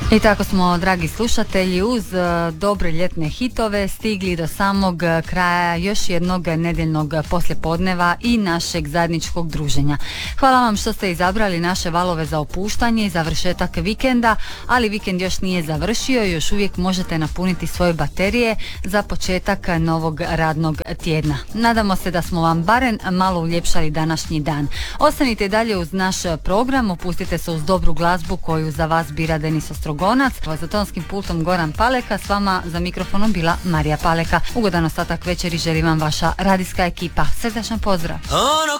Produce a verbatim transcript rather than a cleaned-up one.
I tako smo, dragi slušatelji, uz uh, dobre ljetne hitove stigli do samog kraja još jednog nedjeljnog poslijepodneva i našeg zajedničkog druženja. Hvala vam što ste izabrali naše valove za opuštanje i završetak vikenda, ali vikend još nije završio i još uvijek možete napuniti svoje baterije za početak novog radnog tjedna. Nadamo se da smo vam barem malo uljepšali današnji dan. Ostanite dalje uz naš program, opustite se uz dobru glazbu koju za vas bira Denis Ostrogonac. Za tonskim pultom Goran Paleka, s vama za mikrofonom bila Marija Paleka. Ugodan ostatak večeri želim vam vaša radijska ekipa. Srdačan pozdrav!